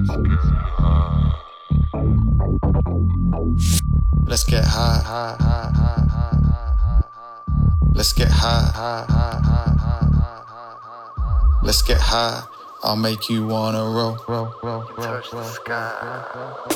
Let's get high, high, high, high, high, high, high, high. Let's get high, high, high, high, high, high, high. Let's get high. I'll make you wanna roll, roll, roll, roll, roll, roll.